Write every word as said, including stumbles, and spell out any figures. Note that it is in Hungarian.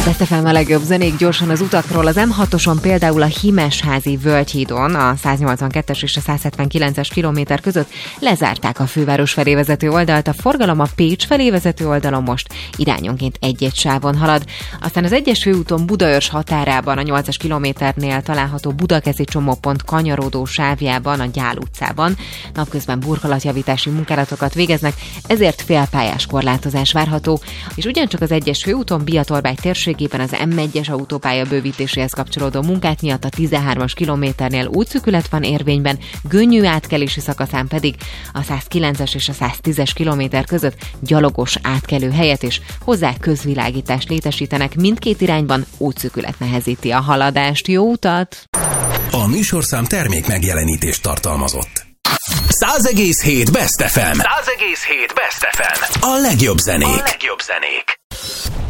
Best ef em a legjobb zenék gyorsan az utakról. Az em hatoson például a Himesházi Völgyhídon a száznyolcvankettes és a százhetvenkilences kilométer között lezárták a főváros felé vezető oldalt. A forgalom a Pécs felé vezető oldalon most irányonként egy-egy sávon halad. Aztán az egyes főúton Budaörs határában a nyolcas kilométernél található Budakeszi csomópont kanyarodó sávjában, a Gyál utcában napközben burkolatjavítási munkálatokat végeznek, ezért félpályás korlátozás várható, és ugyancsak az egyes főúton Biatorbágy térségében az em egyes autópálya bővítéséhez kapcsolódó munkák miatt a tizenhármas kilométernél útszűkület van érvényben, Gönyű átkelési szakaszán pedig a százkilences és a száztízes kilométer között gyalogos átkelő helyet és hozzá közvilágítást létesítenek, mindkét irányban útszűkület nehezíti a haladást. Jó utat! A műsorszám termék megjelenítést tartalmazott. száz egész hét Best ef em. száz egész hét Best ef em. A legjobb zenék. A legjobb zenék.